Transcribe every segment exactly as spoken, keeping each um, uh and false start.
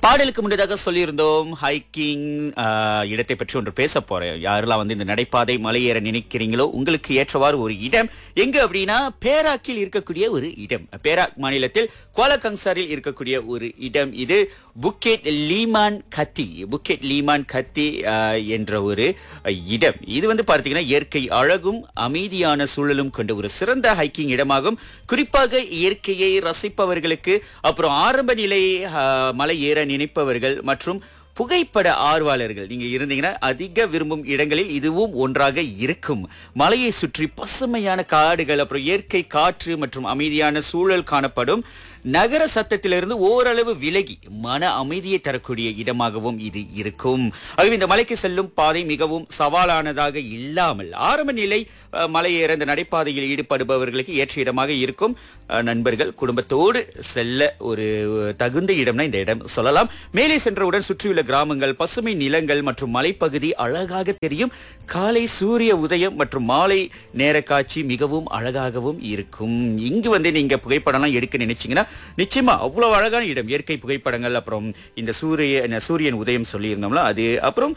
பாடலுக்கு முன்னதாக சொல்லியிருந்தோம் ஹைக்கிங் இடத்தை பற்றி ஒன்று பேச போறேன். யாரெல்லாம் வந்து இந்த நடைபாதை மலை ஏற நினைக்கிறீங்களோ உங்களுக்கு ஏற்றவாறு ஒரு இடம் எங்க அப்படின்னா பேராக்கில் இருக்கக்கூடிய ஒரு இடம். பேராக் மாநிலத்தில் குவாலகங்சாரில் இருக்கக்கூடிய ஒரு இடம் இது. புக்கெட் லீமான் கத்தி புக்கெட் லீமான் கத்தி என்ற ஒரு இடம். இது வந்து பார்த்தீங்கன்னா இயற்கை அழகும் அமைதியான சூழலும் கொண்ட ஒரு சிறந்த ஹைக்கிங் இடமாகும். குறிப்பாக இயற்கையை ரசிப்பவர்களுக்கு, அப்புறம் ஆரம்ப நிலை மலை ஏற நினைப்பவர்கள் மற்றும் புகைப்பட ஆர்வலர்கள் நீங்க இருந்தீங்கன்னா அதிக விரும்பும் இடங்களில் இதுவும் ஒன்றாக இருக்கும். மலையை சுற்றி பசுமையான காடுகள், அப்புறம் இயற்கை காற்று மற்றும் அமைதியான சூழல் காணப்படும். நகர சத்தத்திலிருந்து ஓரளவு விலகி மன அமைதியை தரக்கூடிய இடமாகவும் இது இருக்கும். ஆகவே இந்த மலைக்கு செல்லும் பாதை மிகவும் சவாலானதாக இல்லாமல் ஆரம்ப நிலை மலை ஏற இந்த நடைபாதையில் ஈடுபடுபவர்களுக்கு ஏற்ற இடமாக இருக்கும். நண்பர்கள் குடும்பத்தோடு செல்ல ஒரு தகுந்த இடம்னா இந்த இடம் சொல்லலாம். மேலே சென்றவுடன் சுற்றியுள்ள கிராமங்கள், பசுமை நிலங்கள் மற்றும் மலைப்பகுதி அழகாக தெரியும். காலை சூரிய உதயம் மற்றும் மாலை நேர காட்சி மிகவும் அழகாகவும் இருக்கும். இங்கு வந்து நீங்க புகைப்படம்லாம் எடுக்க நினைச்சீங்கன்னா நிச்சயமா அவ்வளவு அழகான இடம். இயற்கை புகைப்படங்கள், அப்புறம் இந்த சூரிய சூரியன் உதயம் சொல்லி இருந்தோம்ல அது, அப்புறம்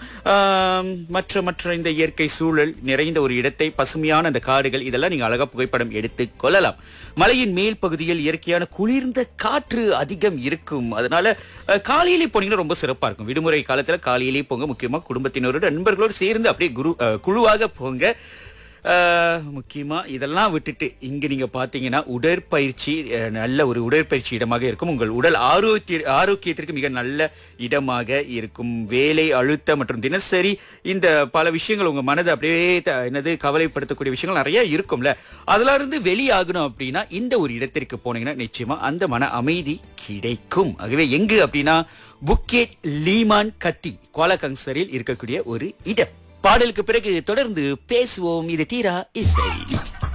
மற்ற மற்ற இந்த இயற்கை சூழல் நிறைந்த ஒரு இடத்தை, பசுமையான அந்த காடுகள், இதெல்லாம் நீங்க அழகா புகைப்படம் எடுத்து கொள்ளலாம். மலையின் மேல் பகுதியில் இயற்கையான குளிர்ந்த காற்று அதிகம் இருக்கும். அதனால காலையிலே போனீங்கன்னா ரொம்ப சிறப்பா இருக்கும். விடுமுறை காலத்துல காலையிலே போங்க. முக்கியமா குடும்பத்தினரோட நண்பர்களோடு சேர்ந்து அப்படியே குரு குழுவாக போங்க. முக்கியமா இதெல்லாம் விட்டுட்டு இங்க நீங்க பாத்தீங்கன்னா உடற்பயிற்சி, நல்ல ஒரு உடற்பயிற்சி இடமாக இருக்கும். உங்கள் உடல் ஆரோக்கிய ஆரோக்கியத்திற்கு மிக நல்ல இடமாக இருக்கும். வேலை அழுத்தம் மற்றும் தினசரி இந்த பல விஷயங்கள் உங்க மனதை அப்படியே என்னது கவலைப்படுத்தக்கூடிய விஷயங்கள் நிறைய இருக்கும்ல, அதெல்லாம் இருந்து வெளியாகணும் அப்படின்னா இந்த ஒரு இடத்திற்கு போனீங்கன்னா நிச்சயமா அந்த மன அமைதி கிடைக்கும். ஆகவே எங்கு அப்படின்னா புக்கெட் லீமான் கத்தி குவாலகங்சாரில் இருக்கக்கூடிய ஒரு இடம். பாடலுக்கு பிறகு தொடர்ந்து பேசுவோம். இது தீரா இசை.